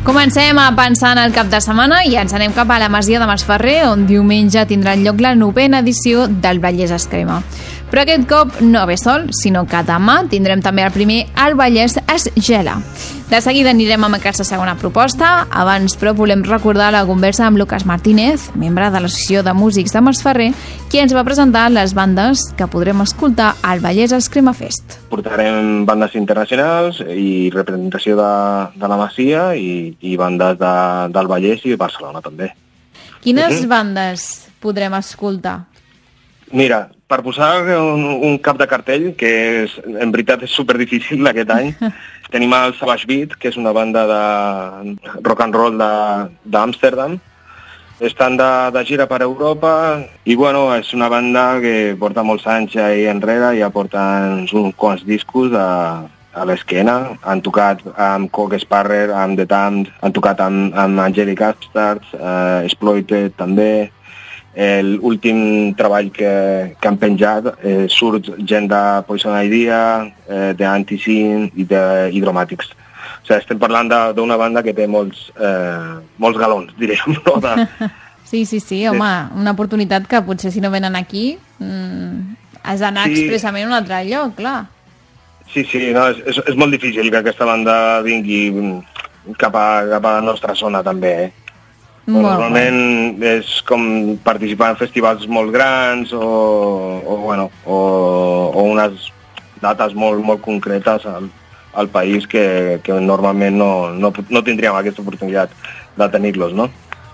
Comencem a pensar en el cap de setmana i ens anem cap a la Masia de Masferrer, on diumenge tindrà lloc la 9ª edició del Vallès Escrema. Però aquest cop no ve sol, sinó que demà tindrem també el primer El Vallès es gela. De seguida anirem amb aquesta segona proposta. Abans, però, volem recordar la conversa amb Lucas Martínez, membre de l'Associació de Músics de Masferrer, qui ens va presentar les bandes que podrem escoltar al Vallès Escrema Fest. Portarem bandes internacionals i representació de la Masia i bandes del Vallès i de Barcelona també. Quines bandes podrem escoltar? Mira, per posar un cap de cartell, que en veritat és superdifícil aquest any, tenim el Savage Beat, que és una banda de rock and roll d'Amsterdam. Estan de gira per Europa i, bueno, és una banda que porta molts anys ahí enrere, ja porten uns quants discos a l'esquena. Han tocat amb Cock Sparrer, amb The Damned, han tocat amb Angelic Upstarts, Exploited també. L'últim treball que han penjat surt gent de Poison Idea, de Anti-Sin i d'Hydromatics. O sigui, estem parlant d'una banda que té molts galons, diríem, no? Sí, home, una oportunitat que potser si no venen aquí has d'anar expressament a un altre lloc, clar. Sí, no, és molt difícil que aquesta banda vingui cap a la nostra zona també, Normalment és com participar en festivals molt grans o unes dates molt concretes al país que normalment no tindríem aquesta oportunitat de tenir-los, no?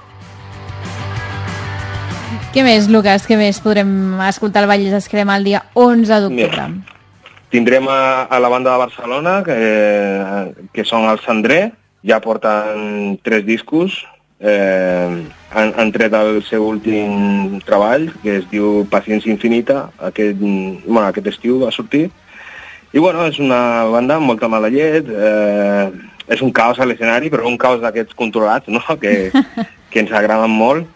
Què més, Lucas? Què més podrem escoltar al Vallès Escrema el dia 11 d'octubre? Tindrem a la banda de Barcelona, que són el Cendrer, ja porten 3 discos, han tret el seu últim treball, que es diu Paciència Infinita. Aquest estiu va sortir. I és una banda amb molta mala llet, és un caos a l'escenari, però un caos d'aquests controlats, no? que ens agraden molt,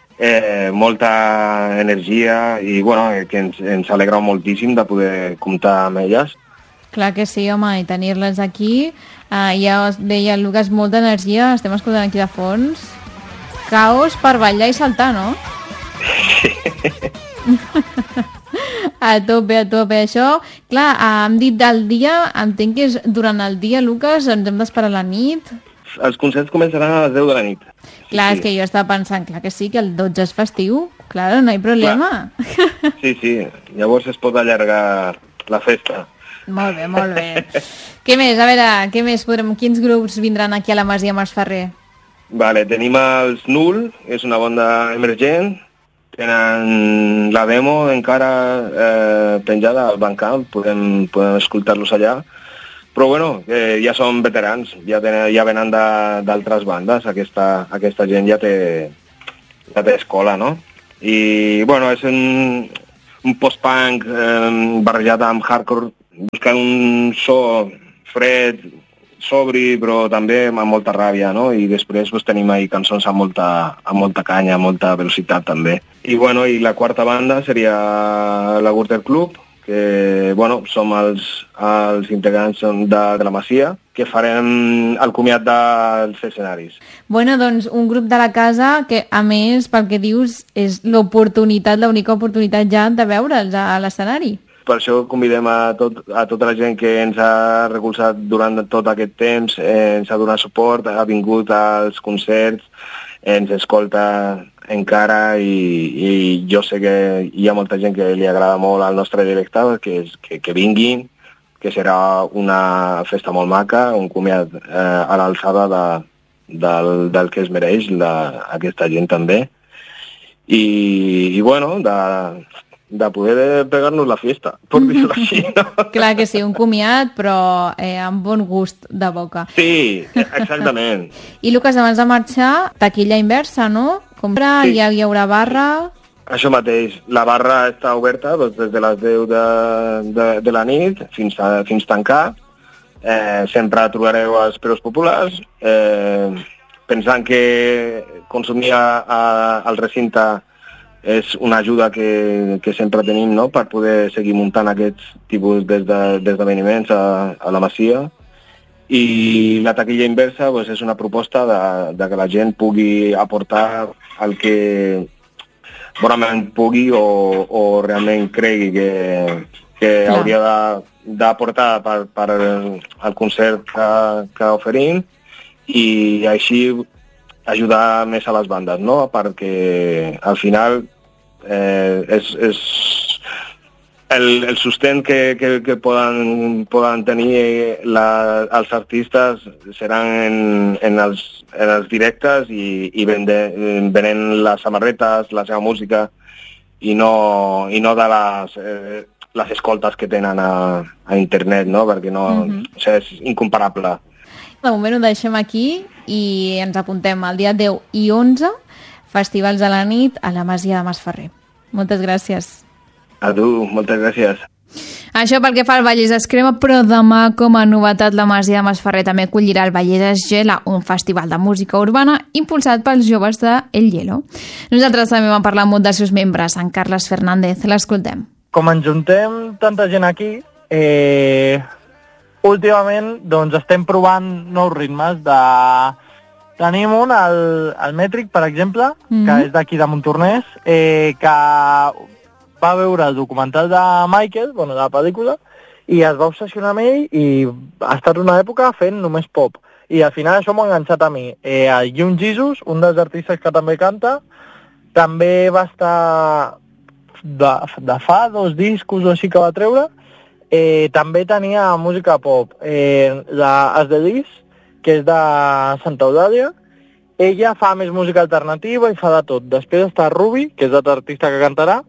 molta energia i que ens alegra moltíssim de poder comptar amb elles. Clar que sí, home, i tenir-les aquí. Ja deia el Lucas, molta energia, estem escoltant aquí de fons. Caos per ballar i saltar, no? Sí. A tope, això. Clar, hem dit del dia, entenc que és durant el dia, Lucas, ens hem d'esperar la nit. Els concerts començaran a les 10 de la nit. Clar, és que jo estava pensant, clar que sí, que el 12 és festiu. Clar, no hi ha problema. Sí, llavors es pot allargar la festa. Molt bé. Què més? A veure, quins grups vindran aquí a la Masia Masferrer? Vale, tenim els Null, és una banda emergent, tenen la demo encara penjada al Bandcamp, podem escoltar-los allà, però ja són veterans, ja venen d'altres bandes, aquesta gent ja té escola, no? I, és un post-punk barrejat amb hardcore, buscant un so fred, sobri, però també amb molta ràbia, no? I després tenim ahí cançons amb molta canya, amb molta velocitat també. I la quarta banda seria la Gürtel Club, que som els integrants de la Masia, que farem el comiat dels escenaris. Doncs un grup de la casa que, a més, pel que dius, és l'única oportunitat ja de veure'ls a l'escenari. Per això convidem a tota la gent que ens ha recolzat durant tot aquest temps, ens ha donat suport, ha vingut als concerts, ens escolta encara i jo sé que hi ha molta gent que li agrada molt el nostre directe, que vinguin, que serà una festa molt maca, un comiat a l'alçada del que es mereix aquesta gent també. I de poder pegar-nos la fiesta, per dir-ho així, no? Clar que sí, un comiat, però amb bon gust de boca. Sí, exactament. I, Lucas, abans de marxar, taquilla inversa, no? Compra, sí. Ja hi haurà barra... Això mateix, la barra està oberta des de les 10 de la nit fins tancar. Sempre trobareu els preus populars. Pensant que consumir al recinte és una ajuda que sempre tenim, no?, per poder seguir muntant aquests tipus d'esdeveniments a la Masia. I la taquilla inversa pues, és una proposta de que la gent pugui aportar el que bonament pugui o realment cregui que hauria d'aportar per al concert que oferim i així ajudar més a les bandes, no? Perquè al final és el sostén que poden tenir els artistes seran en els directes i venent les samarretes, la seva música i no de les escoltes que tenen a internet, no? Perquè o sigui, és incomparable. De moment ho deixem aquí i ens apuntem el dia 10 i 11, festivals a la nit a la Masia de Masferrer. Moltes gràcies. A tu, moltes gràcies. Això pel que fa al Vallès Escrema, però demà, com a novetat, la Masia de Masferrer també acollirà el Vallès Esgela, un festival de música urbana impulsat pels joves de El Hielo. Nosaltres també vam parlar amb un dels seus membres, en Carles Fernández. L'escoltem. Com ens juntem tanta gent aquí, últimament doncs, estem provant nous ritmes. Tenim un, el Mètric, per exemple, que és d'aquí de Montornès, que va veure el documental de Michael, de la pel·lícula, i es va obsessionar amb ell i ha estat una època fent només pop. I al final això m'ha enganxat a mi. El Young Jesus, un dels artistes que també canta, també va estar de fa 2 discos o així que va treure, també tenia música pop. La Asdelis, que és de Santa Eudàlia, ella fa més música alternativa i fa de tot. Després està Ruby, que és l'altre artista que cantarà,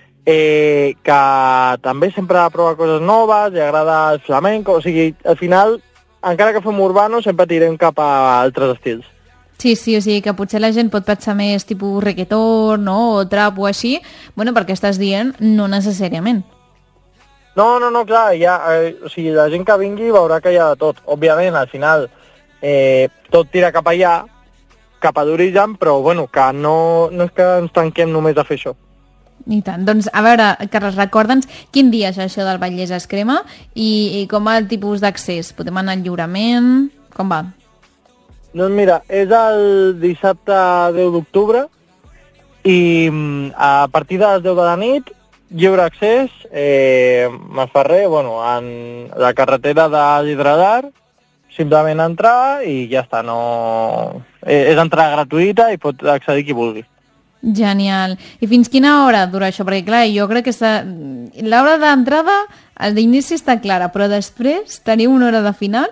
que també sempre prova coses noves, li agrada el flamenco, o sigui, al final, encara que fem urbano, sempre tirem cap a altres estils. Sí, o sigui que potser la gent pot pensar més tipus reggaeton, no?, o trap o així, bueno, perquè estàs dient no necessàriament. No, clar, o sigui, la gent que vingui veurà que hi ha de tot. Òbviament, al final, tot tira cap allà, cap a d'origen, però, bueno, que no és que ens tanquem només a fer això. I tant. Doncs, a veure, Carles, recorda'ns quin dia és això del Vallès Escrema i com va el tipus d'accés? Podem anar al lliurament? Com va? Doncs mira, és el dissabte 10 d'octubre i a partir de les 10 de la nit, lliure accés, Masferrer, en la carretera de l'Hidradar, simplement entrar i ja està, no... És entrada gratuïta i pot accedir qui vulgui. Genial. I fins quina hora dura això? Perquè, clar, jo crec que l'hora d'entrada, el d'inici està clara, però després teniu una hora de final?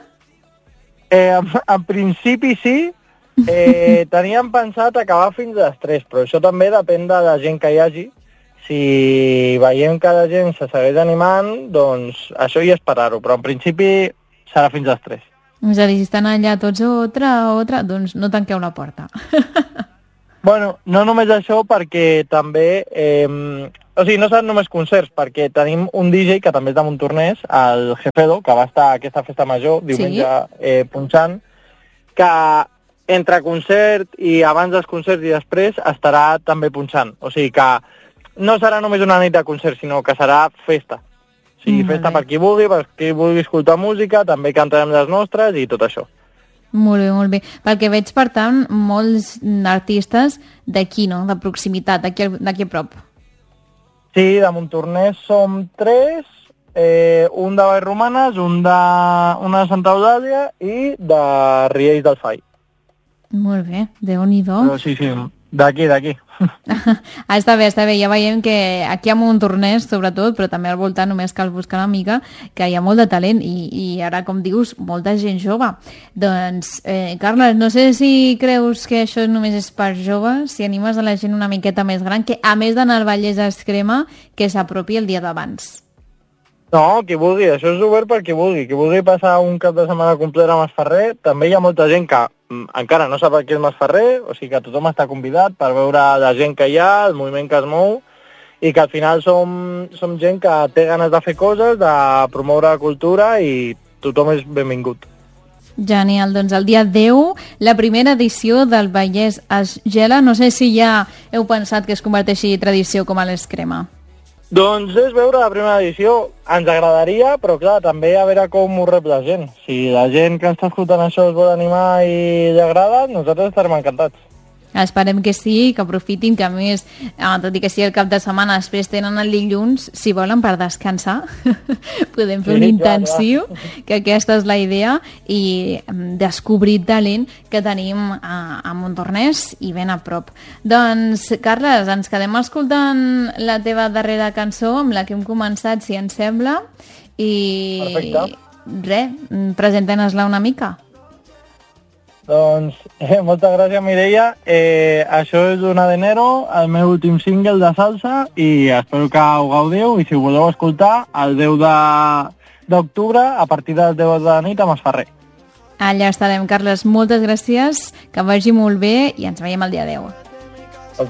En principi sí. Teníem pensat acabar fins a les 3, però això també depèn de la gent que hi hagi. Si veiem que la gent se segueix animant, doncs això ja esperar-ho, però en principi serà fins a les 3. És a dir, si estan allà tots otra, doncs no tanqueu la porta. Bueno, no només això, perquè també... o sigui, no seran només concerts, perquè tenim un DJ que també és de Montornès, el Jefedo, que va estar a aquesta festa major, diumenge, punxant, que entre concert i abans dels concerts i després estarà també punxant. O sigui que no serà només una nit de concert, sinó que serà festa. O sigui, festa per qui vulgui escoltar música, també cantarem les nostres i tot això. Molt bé. Pel que veig, per tant, molts artistes d'aquí, no?, de proximitat, d'aquí a prop. Sí, de Montornès som 3, un de Vallromanes, una de Santa Eudàlia i de Riells del Fai. Molt bé, Déu-n'hi-do. Però sí, d'aquí. Està bé, ja veiem que aquí a Montornès, sobretot, però també al voltant només cal buscar una mica, que hi ha molt de talent i ara, com dius, molta gent jove. Doncs, Carles, no sé si creus que això només és per joves, si animes a la gent una miqueta més gran, que a més d'anar al Vallès Escrema, que s'apropi el dia d'abans. No, qui vulgui, això és obert per qui vulgui passar un cap de setmana complet a Masferrer. També hi ha molta gent que encara no sap què és Masferrer, o sigui que tothom està convidat per veure la gent que hi ha, el moviment que es mou, i que al final som gent que té ganes de fer coses, de promoure la cultura i tothom és benvingut. Genial, doncs el dia 10, la primera edició del Vallès Esgela. No sé si ja heu pensat que es converteixi en tradició com a l'Escrema. Doncs és veure la primera edició. Ens agradaria, però clar, també a veure com ho rep la gent. Si la gent que està escoltant això es vol animar i li agrada, nosaltres estarem encantats. Esperem que sí, que aprofitin, que a més, tot i que sigui el cap de setmana, després tenen el dilluns, si volen, per descansar. Podem fer un intensiu, que aquesta és la idea, i descobrir talent que tenim a Montornès i ben a prop. Doncs, Carles, ens quedem escoltant la teva darrera cançó, amb la que hem començat, si ens sembla, i res, presenta-nos-la una mica. Doncs moltes gràcies, Mireia. Això és una d'enero, el meu últim single de salsa, i espero que ho gaudiu, i si ho voleu escoltar, el 10 d'octubre, a partir del 10 de la nit, a Masferrer. Allà estarem, Carles. Moltes gràcies, que vagi molt bé i ens veiem el dia 10.